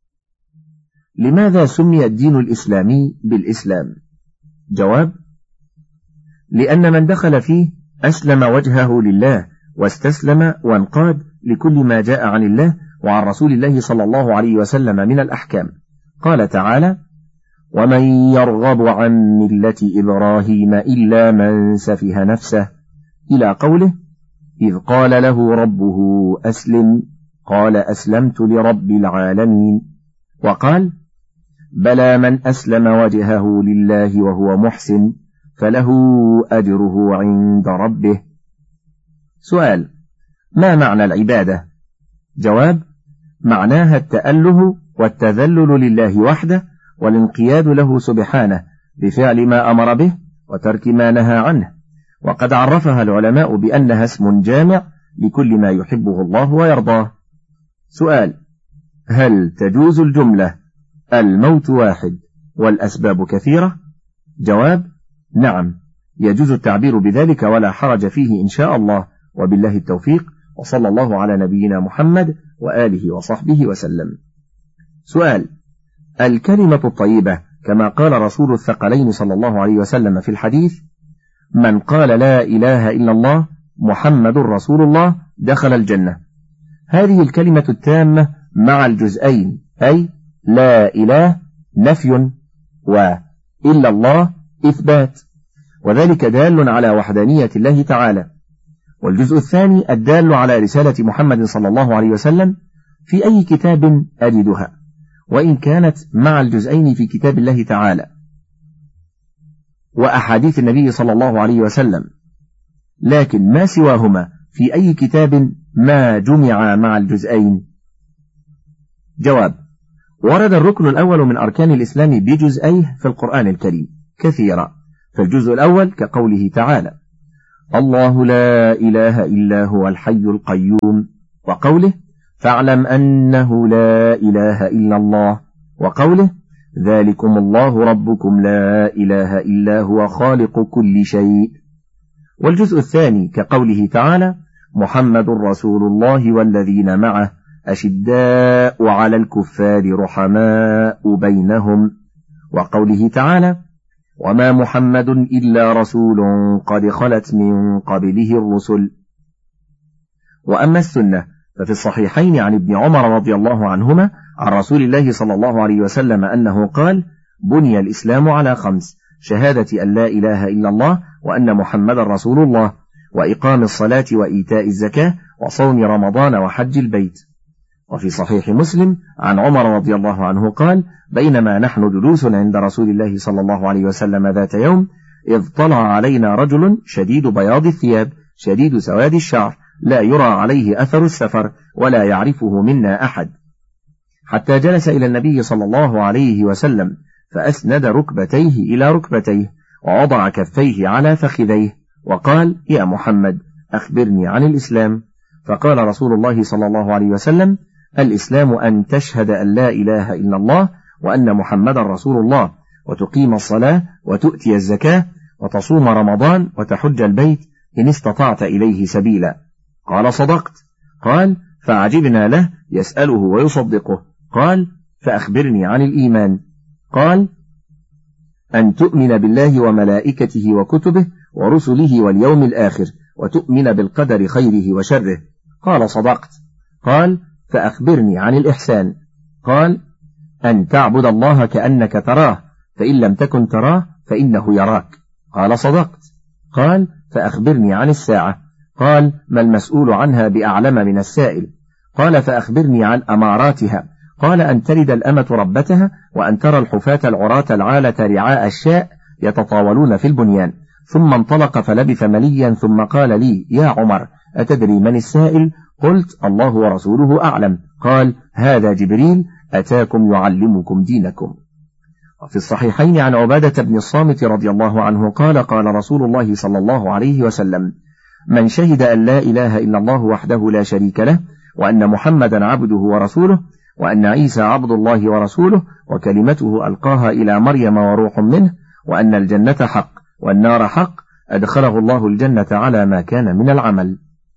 لماذا سمي الدين الإسلامي بالإسلام؟ جواب: لأن من دخل فيه أسلم وجهه لله واستسلم وانقاد لكل ما جاء عن الله وعن رسول الله صلى الله عليه وسلم من الأحكام. قال تعالى: ومن يرغب عن ملة إبراهيم إلا من سفه نفسه، إلى قوله: إذ قال له ربه أسلم قال أسلمت لرب العالمين. وقال: بلى من أسلم وجهه لله وهو محسن فله أجره عند ربه. سؤال: ما معنى العبادة؟ جواب: معناها التأله والتذلل لله وحده والانقياد له سبحانه بفعل ما أمر به وترك ما نهى عنه، وقد عرفها العلماء بأنها اسم جامع لكل ما يحبه الله ويرضاه. سؤال: هل تجوز الجملة الموت واحد والأسباب كثيرة؟ جواب: نعم، يجوز التعبير بذلك ولا حرج فيه إن شاء الله، وبالله التوفيق، وصلى الله على نبينا محمد وآله وصحبه وسلم. سؤال: الكلمة الطيبة كما قال رسول الثقلين صلى الله عليه وسلم في الحديث: من قال لا إله إلا الله محمد رسول الله دخل الجنة، هذه الكلمة التامة مع الجزئين، أي لا إله نفي وإلا الله إثبات، وذلك دال على وحدانية الله تعالى. والجزء الثاني الدال على رسالة محمد صلى الله عليه وسلم في أي كتاب أجدها، وإن كانت مع الجزئين في كتاب الله تعالى وأحاديث النبي صلى الله عليه وسلم، لكن ما سواهما في أي كتاب ما جمع مع الجزئين؟ جواب: ورد الركن الأول من أركان الإسلام بجزئيه في القرآن الكريم كثيرا، فالجزء الأول كقوله تعالى: الله لا إله إلا هو الحي القيوم، وقوله: فاعلم أنه لا إله إلا الله، وقوله: ذلكم الله ربكم لا إله إلا هو خالق كل شيء. والجزء الثاني كقوله تعالى: محمد رسول الله والذين معه أشداء على الكفار رحماء بينهم، وقوله تعالى: وما محمد إلا رسول قد خلت من قبله الرسل. وأما السنة ففي الصحيحين عن ابن عمر رضي الله عنهما عن رسول الله صلى الله عليه وسلم أنه قال: بني الإسلام على خمس: شهادة أن لا إله إلا الله وأن محمد رسول الله، وإقام الصلاة وإيتاء الزكاة وصوم رمضان وحج البيت. وفي صحيح مسلم عن عمر رضي الله عنه قال: بينما نحن جلوس عند رسول الله صلى الله عليه وسلم ذات يوم إذ طلع علينا رجل شديد بياض الثياب شديد سواد الشعر لا يرى عليه أثر السفر ولا يعرفه منا أحد، حتى جلس إلى النبي صلى الله عليه وسلم فأسند ركبتيه إلى ركبتيه ووضع كفيه على فخذيه وقال: يا محمد أخبرني عن الإسلام. فقال رسول الله صلى الله عليه وسلم: الإسلام أن تشهد أن لا إله إلا الله وأن محمد رسول الله، وتقيم الصلاة وتؤتي الزكاة وتصوم رمضان وتحج البيت إن استطعت إليه سبيلا. قال: صدقت. قال: فعجبنا له يسأله ويصدقه. قال: فأخبرني عن الإيمان. قال: أن تؤمن بالله وملائكته وكتبه ورسله واليوم الآخر وتؤمن بالقدر خيره وشره. قال: صدقت. قال: فأخبرني عن الإحسان. قال: أن تعبد الله كأنك تراه فإن لم تكن تراه فإنه يراك. قال: صدقت. قال: فأخبرني عن الساعة. قال: ما المسؤول عنها بأعلم من السائل. قال: فأخبرني عن أماراتها. قال: أن تلد الأمة ربتها وأن ترى الحفاة العراة العالة رعاء الشاء يتطاولون في البنيان. ثم انطلق فلبث مليا ثم قال لي: يا عمر أتدري من السائل؟ قلت: الله ورسوله أعلم. قال: هذا جبريل أتاكم يعلمكم دينكم. وفي الصحيحين عن عبادة بن الصامت رضي الله عنه قال: قال رسول الله صلى الله عليه وسلم: من شهد أن لا إله إلا الله وحده لا شريك له وأن محمدا عبده ورسوله وأن عيسى عبد الله ورسوله وكلمته ألقاها إلى مريم وروح منه وأن الجنة حق والنار حق أدخله الله الجنة على ما كان من العمل.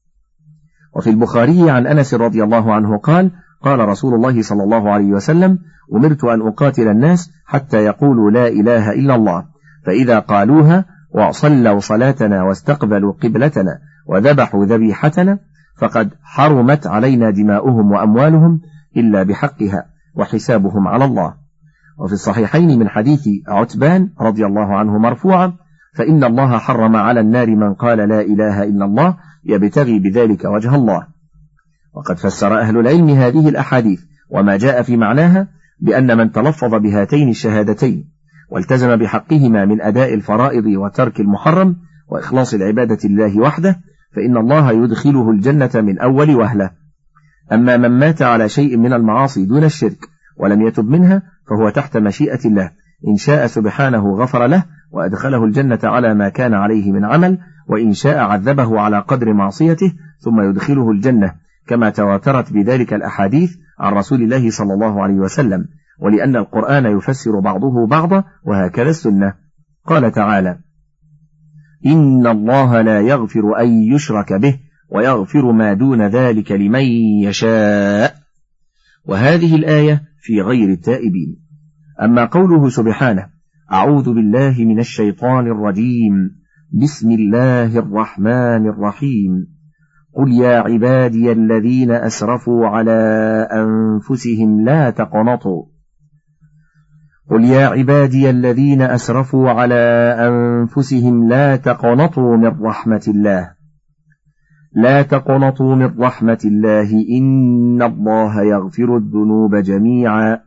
وفي البخاري عن أنس رضي الله عنه قال: قال رسول الله صلى الله عليه وسلم: أمرت أن أقاتل الناس حتى يقولوا لا إله إلا الله، فإذا قالوها وصلوا صلاتنا واستقبلوا قبلتنا وذبحوا ذبيحتنا فقد حرمت علينا دماؤهم وأموالهم إلا بحقها وحسابهم على الله. وفي الصحيحين من حديث عتبان رضي الله عنه مرفوعا: فإن الله حرم على النار من قال لا إله إلا الله يبتغي بذلك وجه الله. وقد فسر أهل العلم هذه الأحاديث وما جاء في معناها بأن من تلفظ بهاتين الشهادتين والتزم بحقهما من أداء الفرائض وترك المحرم وإخلاص العبادة لله وحده فإن الله يدخله الجنة من أول وهلة. أما من مات على شيء من المعاصي دون الشرك ولم يتب منها فهو تحت مشيئة الله، إن شاء سبحانه غفر له وأدخله الجنة على ما كان عليه من عمل، وإن شاء عذبه على قدر معصيته ثم يدخله الجنة، كما تواترت بذلك الأحاديث عن رسول الله صلى الله عليه وسلم، ولأن القرآن يفسر بعضه بعضا وهكذا السنة. قال تعالى: إن الله لا يغفر أن يشرك به ويغفر ما دون ذلك لمن يشاء. وهذه الآية في غير التائبين. أما قوله سبحانه: أعوذ بالله من الشيطان الرجيم بسم الله الرحمن الرحيم قل يا عبادي الذين أسرفوا على أنفسهم لا تقنطوا قل يا عبادي الذين أسرفوا على أنفسهم لا تقنطوا من رحمة الله لا تقنطوا من رحمة الله إن الله يغفر الذنوب جميعا.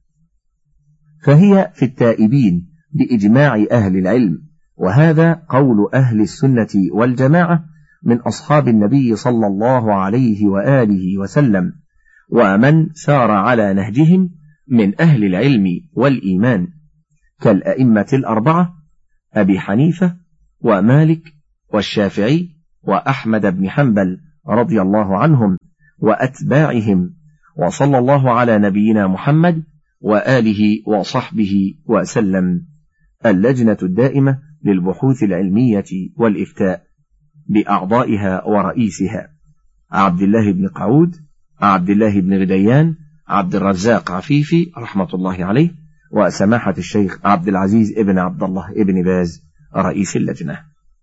فهي في التائبين بإجماع أهل العلم، وهذا قول أهل السنة والجماعة من أصحاب النبي صلى الله عليه وآله وسلم ومن سار على نهجهم من أهل العلم والإيمان كالأئمة الأربعة أبي حنيفة ومالك والشافعي وأحمد بن حنبل رضي الله عنهم وأتباعهم، وصلى الله على نبينا محمد وآله وصحبه وسلم. اللجنة الدائمة للبحوث العلمية والإفتاء بأعضائها ورئيسها عبد الله بن قعود، عبد الله بن غديان، عبد الرزاق عفيفي رحمة الله عليه، وسماحة الشيخ عبد العزيز ابن عبد الله ابن باز رئيس اللجنة.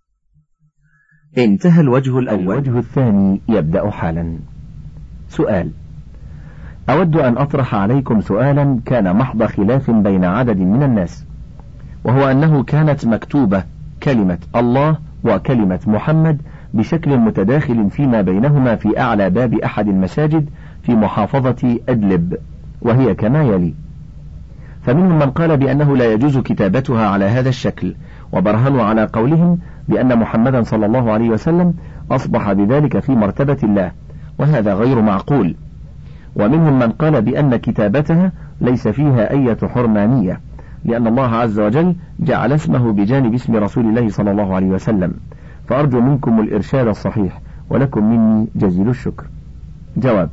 انتهى الوجه الأول. الوجه الثاني يبدأ حالا. سؤال: أود أن أطرح عليكم سؤالا كان محض خلاف بين عدد من الناس، وهو أنه كانت مكتوبة كلمة الله وكلمة محمد بشكل متداخل فيما بينهما في أعلى باب أحد المساجد في محافظة أدلب، وهي كما يلي: فمنهم من قال بأنه لا يجوز كتابتها على هذا الشكل، وبرهنوا على قولهم بأن محمدا صلى الله عليه وسلم أصبح بذلك في مرتبة الله، وهذا غير معقول. ومنهم من قال بأن كتابتها ليس فيها أي حرمانية، لأن الله عز وجل جعل اسمه بجانب اسم رسول الله صلى الله عليه وسلم، فأرجو منكم الإرشاد الصحيح، ولكم مني جزيل الشكر. جواب: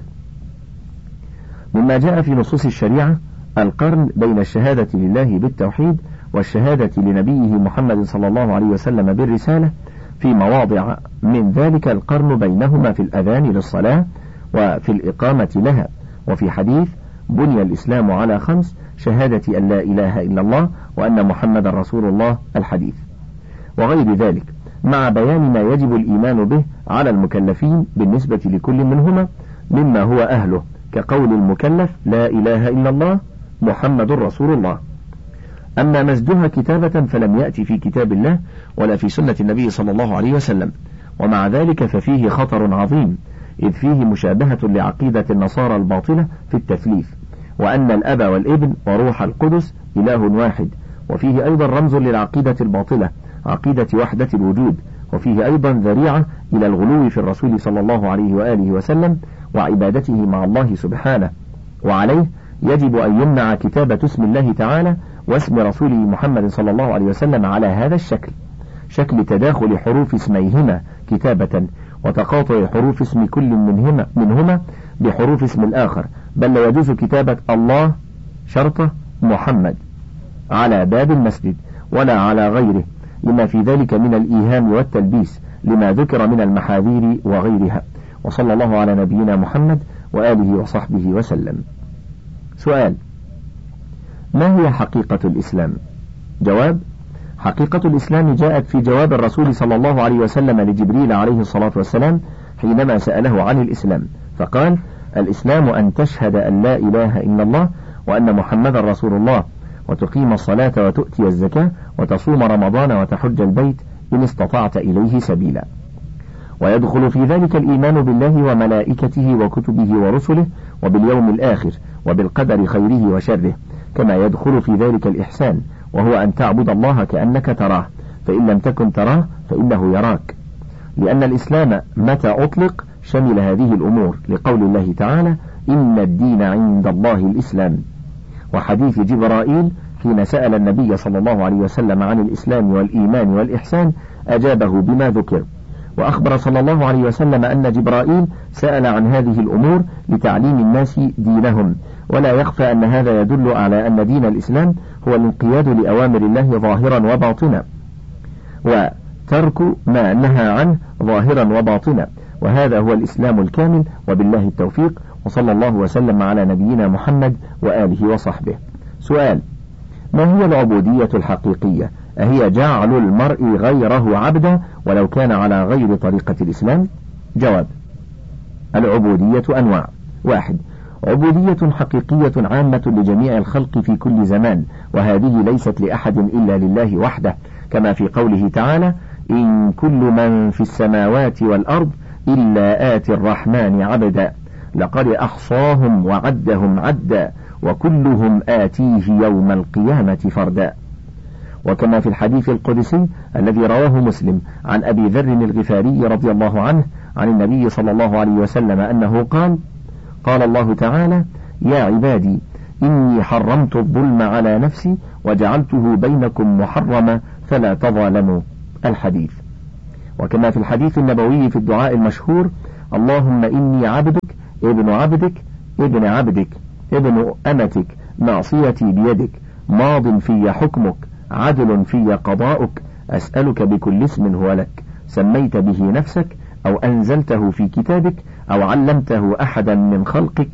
مما جاء في نصوص الشريعة القرن بين الشهادة لله بالتوحيد والشهادة لنبيه محمد صلى الله عليه وسلم بالرسالة في مواضع، من ذلك القرن بينهما في الأذان للصلاة وفي الإقامة لها، وفي حديث بني الإسلام على خمس: شهادة أن لا إله إلا الله وأن محمد رسول الله الحديث، وغير ذلك، مع بيان ما يجب الإيمان به على المكلفين بالنسبة لكل منهما مما هو أهله، كقول المكلف لا إله إلا الله محمد رسول الله. أما مزجها كتابة فلم يأتي في كتاب الله ولا في سنة النبي صلى الله عليه وسلم، ومع ذلك ففيه خطر عظيم، إذ فيه مشابهة لعقيدة النصارى الباطلة في التثليث، وأن الأب والابن وروح القدس إله واحد، وفيه أيضا رمز للعقيدة الباطلة، عقيدة وحدة الوجود، وفيه أيضا ذريعة إلى الغلو في الرسول صلى الله عليه وآله وسلم وعبادته مع الله سبحانه. وعليه يجب أن يمنع كتابة اسم الله تعالى واسم رسوله محمد صلى الله عليه وسلم على هذا الشكل، شكل تداخل حروف اسميهما كتابة وتقاطع حروف اسم كل منهما, منهما بحروف اسم الآخر، بل لا يجوز كتابة الله شرطة محمد على باب المسجد ولا على غيره، لما في ذلك من الإيهام والتلبيس لما ذكر من المحاذير وغيرها. وصلى الله على نبينا محمد وآله وصحبه وسلم. سؤال: ما هي حقيقة الإسلام؟ جواب: حقيقة الإسلام جاءت في جواب الرسول صلى الله عليه وسلم لجبريل عليه الصلاة والسلام حينما سأله عن الإسلام، فقال: الإسلام أن تشهد أن لا إله إلا الله وأن محمد رسول الله، وتقيم الصلاة وتؤتي الزكاة وتصوم رمضان وتحج البيت إن استطعت إليه سبيلا. ويدخل في ذلك الإيمان بالله وملائكته وكتبه ورسله وباليوم الآخر وبالقدر خيره وشره، كما يدخل في ذلك الإحسان، وهو أن تعبد الله كأنك تراه، فإن لم تكن تراه فإنه يراك، لأن الإسلام متى أطلق شمل هذه الأمور، لقول الله تعالى: إن الدين عند الله الإسلام. وحديث جبرائيل حين سأل النبي صلى الله عليه وسلم عن الإسلام والإيمان والإحسان أجابه بما ذكر. وأخبر صلى الله عليه وسلم أن جبرائيل سأل عن هذه الأمور لتعليم الناس دينهم، ولا يخفى أن هذا يدل على أن دين الإسلام هو الانقياد لأوامر الله ظاهرا وباطنا، وترك ما نهى عنه ظاهرا وباطنا، وهذا هو الإسلام الكامل، وبالله التوفيق، وصلى الله وسلم على نبينا محمد وآله وصحبه. سؤال: ما هي العبودية الحقيقية؟ أهي جعل المرء غيره عبدا ولو كان على غير طريقة الإسلام؟ جواب: العبودية أنواع. واحد: عبودية حقيقية عامة لجميع الخلق في كل زمان، وهذه ليست لأحد إلا لله وحده، كما في قوله تعالى: إن كل من في السماوات والأرض إلا آتي الرحمن عبدا لقد أحصاهم وعدهم عدا وكلهم آتيه يوم القيامة فردا. وكما في الحديث القدسي الذي رواه مسلم عن أبي ذر الغفاري رضي الله عنه عن النبي صلى الله عليه وسلم أنه قال: قال الله تعالى: يا عبادي إني حرمت الظلم على نفسي وجعلته بينكم محرما فلا تظالموا. الحديث. وكما في الحديث النبوي في الدعاء المشهور: اللهم إني عبدك ابن عبدك ابن عبدك ابن أمتك ناصيتي بيدك ماض في حكمك عدل في قضاؤك أسألك بكل اسم هو لك سميت به نفسك أو أنزلته في كتابك أو علمته أحدا من خلقك